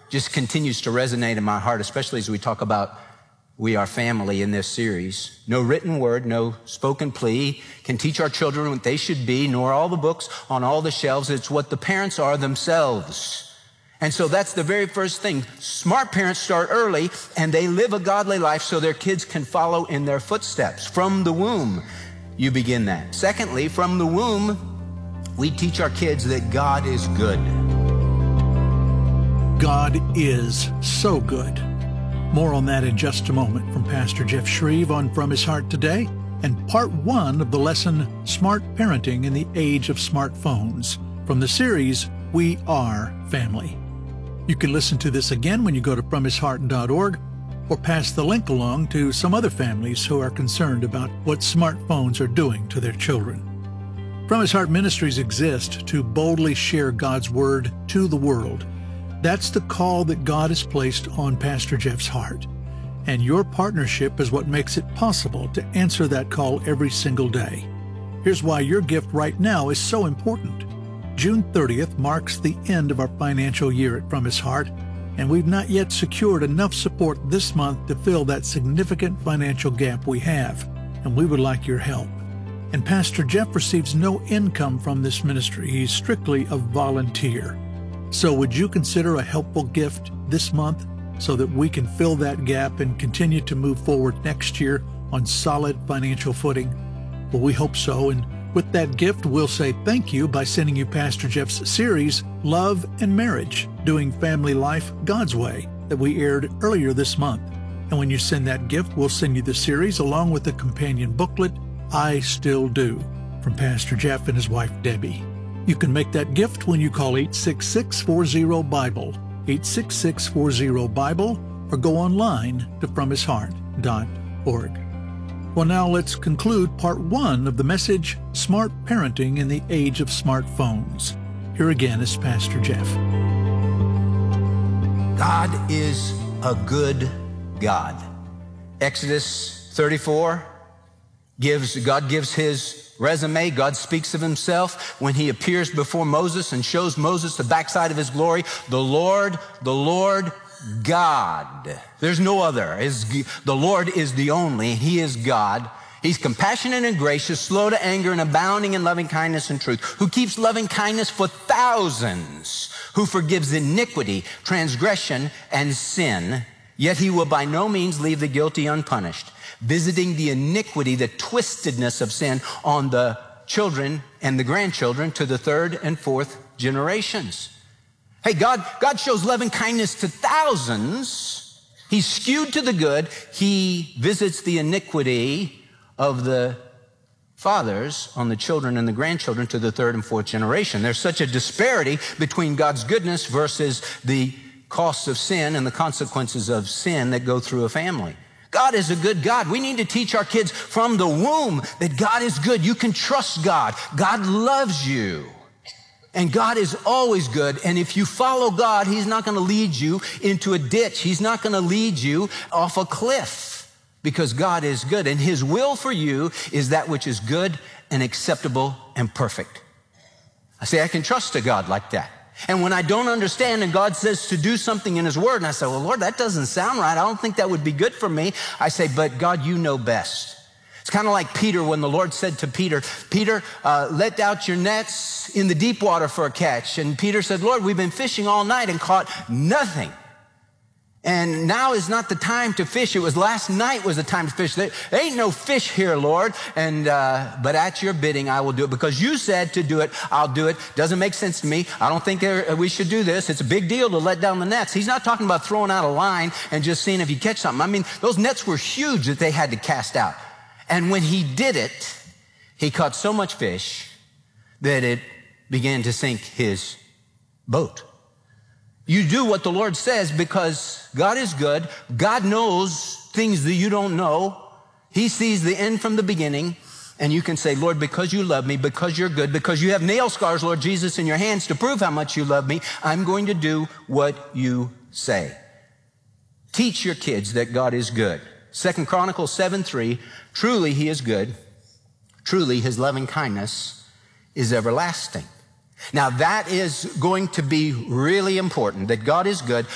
just continues to resonate in my heart, especially as we talk about we are family in this series. No written word, no spoken plea can teach our children what they should be, nor all the books on all the shelves. It's what the parents are themselves. And so that's the very first thing. Smart parents start early and they live a godly life so their kids can follow in their footsteps. From the womb, you begin that. Secondly, from the womb, we teach our kids that God is good. God is so good. More on that in just a moment from Pastor Jeff Shreve on From His Heart Today, and part 1 of the lesson, Smart Parenting in the Age of Smartphones, from the series, We Are Family. You can listen to this again when you go to FromHisHeart.org, or pass the link along to some other families who are concerned about what smartphones are doing to their children. From His Heart Ministries exist to boldly share God's Word to the world. That's the call that God has placed on Pastor Jeff's heart. And your partnership is what makes it possible to answer that call every single day. Here's why your gift right now is so important. June 30th marks the end of our financial year at From His Heart, and we've not yet secured enough support this month to fill that significant financial gap we have, and we would like your help. And Pastor Jeff receives no income from this ministry. He's strictly a volunteer. So would you consider a helpful gift this month so that we can fill that gap and continue to move forward next year on solid financial footing? Well, we hope so. And with that gift, we'll say thank you by sending you Pastor Jeff's series, Love and Marriage, Doing Family Life God's Way, that we aired earlier this month. And when you send that gift, we'll send you the series along with the companion booklet, I Still Do, from Pastor Jeff and his wife, Debbie. You can make that gift when you call 866-40-BIBLE, 866-40-BIBLE, or go online to FromHisHeart.org. Well, now let's conclude part 1 of the message, Smart Parenting in the Age of Smartphones. Here again is Pastor Jeff. God is a good God. Exodus 34 God gives his resume. God speaks of himself when he appears before Moses and shows Moses the backside of his glory. The Lord God. There's no other. The Lord is the only. He is God. He's compassionate and gracious, slow to anger and abounding in loving kindness and truth, who keeps loving kindness for thousands, who forgives iniquity, transgression, and sin. Yet he will by no means leave the guilty unpunished, visiting the iniquity, the twistedness of sin on the children and the grandchildren to the 3rd and 4th generations. Hey, God shows loving kindness to thousands. He's skewed to the good. He visits the iniquity of the fathers on the children and the grandchildren to the 3rd and 4th generation. There's such a disparity between God's goodness versus the costs of sin and the consequences of sin that go through a family. God is a good God. We need to teach our kids from the womb that God is good. You can trust God. God loves you. And God is always good. And if you follow God, he's not going to lead you into a ditch. He's not going to lead you off a cliff, because God is good. And his will for you is that which is good and acceptable and perfect. I say, I can trust a God like that. And when I don't understand and God says to do something in his word, and I say, well, Lord, that doesn't sound right. I don't think that would be good for me. I say, but God, you know best. It's kind of like Peter when the Lord said to Peter, let out your nets in the deep water for a catch. And Peter said, Lord, we've been fishing all night and caught nothing. And now is not the time to fish. It was last night was the time to fish. There ain't no fish here, Lord. And but at your bidding, I will do it. Because you said to do it, I'll do it. Doesn't make sense to me. I don't think we should do this. It's a big deal to let down the nets. He's not talking about throwing out a line and just seeing if you catch something. I mean, those nets were huge that they had to cast out. And when he did it, he caught so much fish that it began to sink his boat. You do what the Lord says because God is good. God knows things that you don't know. He sees the end from the beginning. And you can say, Lord, because you love me, because you're good, because you have nail scars, Lord Jesus, in your hands to prove how much you love me, I'm going to do what you say. Teach your kids that God is good. 2 Chronicles 7:3, truly he is good. Truly his loving kindness is everlasting. Now that is going to be really important, that God is good.